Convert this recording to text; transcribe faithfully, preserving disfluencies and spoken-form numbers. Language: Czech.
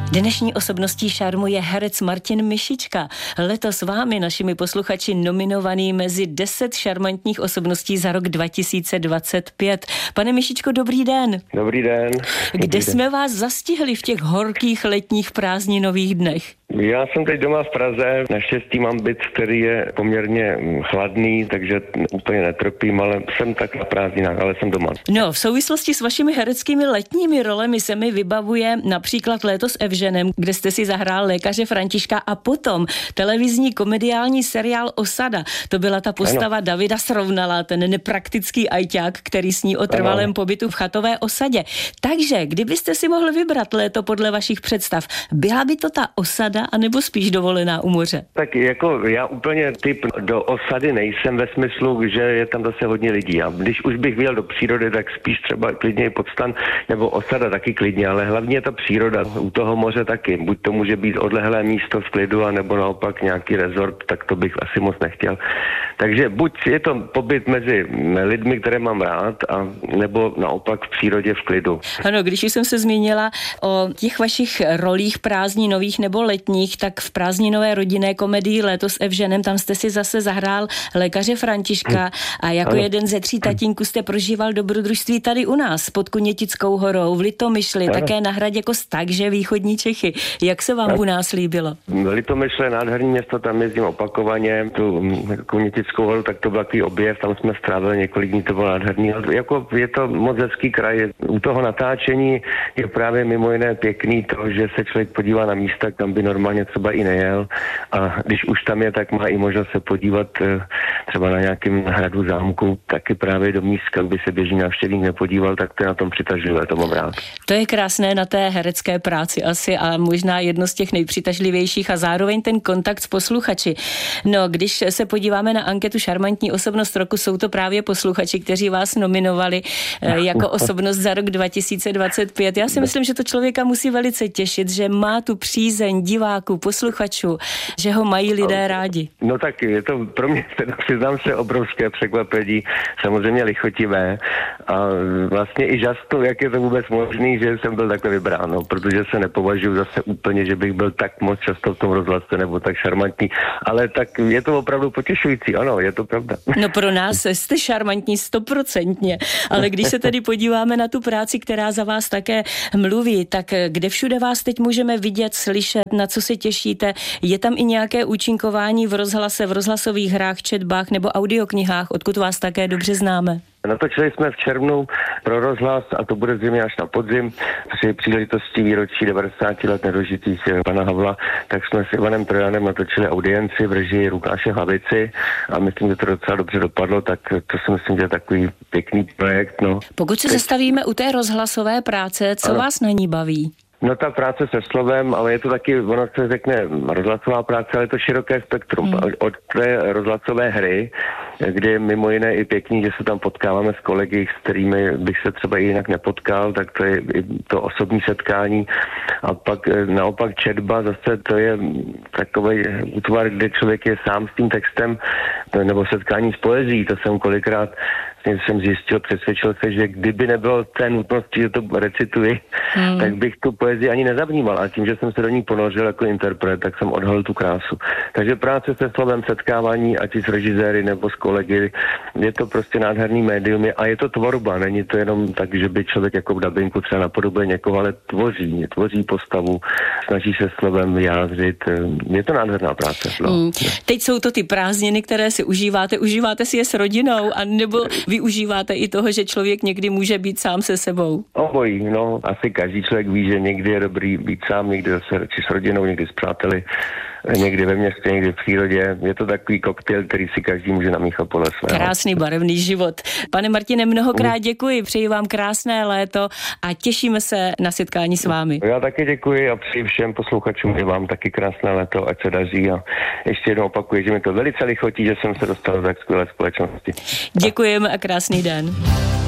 Dnešní osobností šarmu je herec Martin Mišička. Letos vámi, našimi posluchači, nominovaný mezi deset šarmantních osobností za rok dva tisíce dvacet pět. Pane Mišičko, dobrý den. Dobrý den. Kde Dobrý jsme den. vás zastihli v těch horkých letních prázdninových dnech? Já jsem teď doma v Praze. Naštěstí mám byt, který je poměrně chladný, takže úplně netrpím, ale jsem tak na prázdninách, ale jsem doma. No, v souvislosti s vašimi hereckými letními rolemi se mi vybavuje například Léto s Evženem, kde jste si zahrál lékaře Františka, a potom televizní komediální seriál Osada. To byla ta postava ano. Davida Srovnala, ten nepraktický ajťák, který sní o trvalém ano. pobytu v chatové osadě. Takže, kdybyste si mohli vybrat léto podle vašich představ, byla by to ta osada, anebo spíš dovolená u moře? Tak jako já úplně typ do osady nejsem ve smyslu, že je tam zase hodně lidí. A když už bych vyjel do přírody, tak spíš třeba klidně i Podstan nebo osada taky klidně, ale hlavně je ta příroda. U toho moře taky. Buď to může být odlehlé místo v klidu, anebo naopak nějaký rezort, tak to bych asi moc nechtěl. Takže buď je to pobyt mezi lidmi, které mám rád, a nebo naopak v přírodě v klidu. Ano, když jsem se zmínila o těch vašich rolích prázdninových nebo letních, tak v prázdninové rodinné komedii Léto s Evženem, tam jste si zase zahrál lékaře Františka a jako ano. jeden ze tří tatínků jste prožíval dobrodružství tady u nás pod Kunětickou horou, v Litomyšli, ano. také na hradě Kostakže, východní Čechy. Jak se vám ano. u nás líbilo? Litomyšl je nádherný město, tam jezdím opakovaně, tu Kunětickou horu, tak to byl takový objev, tam jsme strávili několik dní, to bylo nádherný. Jako je to moc hezký kraj, u toho natáčení je právě mimo jiné pěkný to, že se člověk podívá na místa, kam by normálně třeba i nejel, a když už tam je, tak má i možnost se podívat třeba na nějakém hradu, zámku, taky právě do míst, kam by se běžný návštěvník nepodíval, tak to je na tom přitažlivé, to mám rád. To je krásné na té herecké práci asi a možná jedno z těch nejpřitažlivějších a zároveň ten kontakt s posluchači. No, když se podíváme na anketu Šarmantní osobnost roku, jsou to právě posluchači, kteří vás nominovali jako osobnost za rok dva tisíce dvacet pět. Já si myslím, že to člověka musí velice těšit, že má tu přízeň diváků, posluchačů, že ho mají lidé rádi. No tak je to pro mě, teda přiznám se, obrovské překvapení, samozřejmě lichotivé a vlastně i žasnu, jak je to vůbec možný, že jsem byl takhle vybrán, no, protože se nepovažuji zase úplně, že bych byl tak moc často v tom rozhlase nebo tak šarmantní, ale tak je to opravdu potěšující, ano, je to pravda. No pro nás jste šarmantní stoprocentně, ale když se tedy podíváme na tu práci, která za vás také mluví, tak kde všude vás teď můžeme vidět, slyšet, na co se těšíte? Je tam i nějaké účinkování v rozhlase, v rozhlasových hrách, četbách nebo audioknihách, odkud vás také dobře známe? Natočili jsme v červnu pro rozhlas a to bude zřejmě až na podzim při příležitosti výročí devadesát let nedožitých pana Havla, tak jsme s Ivanem Trojanem natočili audienci v režii Lukáše Hlavici a myslím, že to docela dobře dopadlo, tak to si myslím, že je takový pěkný projekt. No. Pokud se Teď... zastavíme u té rozhlasové práce, co ano. vás na ní baví? No ta práce se slovem, ale je to taky, ono se řekne rozhlasová práce, ale je to široké spektrum. Hmm. Od té rozhlasové hry, kde mimo jiné i pěkný, že se tam potkáváme s kolegy, s kterými bych se třeba i jinak nepotkal, tak to je i to osobní setkání. A pak naopak četba, zase to je takový útvar, kde člověk je sám s tím textem, nebo setkání s poezí, to jsem kolikrát jsem zjistil, přesvědčil se, že kdyby nebylo té nutnosti, že to recituji, hmm. tak bych tu poezii ani nezavnímal. A tím, že jsem se do ní ponořil jako interpret, tak jsem odhalil tu krásu. Takže práce se slovem, setkávání, ať s režiséry nebo s kolegy, je to prostě nádherný médium a je to tvorba. Není to jenom tak, že by člověk jako v dabinku třeba napodobuje někoho, ale tvoří, tvoří postavu, snaží se slovem vyjádřit. Je to nádherná práce. No. Hmm. Teď jsou to ty prázdniny, které si užíváte. Užíváte si je s rodinou, a nebo využíváte i toho, že člověk někdy může být sám se sebou? Obojí, no. Asi každý člověk ví, že někdy je dobrý být sám, někdy zase radši s rodinou, někdy s přáteli, někdy ve městě, někdy v přírodě. Je to takový koktejl, který si každý může namíchat podle svého. Krásný barevný život. Pane Martine, mnohokrát děkuji, přeji vám krásné léto a těšíme se na setkání s vámi. Já taky děkuji a přeji všem posluchačům i vám taky krásné léto, ať se daří, a ještě jednou opakuji, že mi to velice lichotí, že jsem se dostal do tak skvělé společnosti. Děkujeme a krásný den.